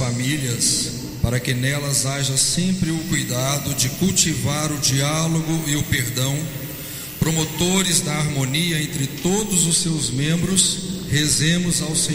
famílias, para que nelas haja sempre o cuidado de cultivar o diálogo e o perdão, promotores da harmonia entre todos os seus membros, rezemos ao Senhor.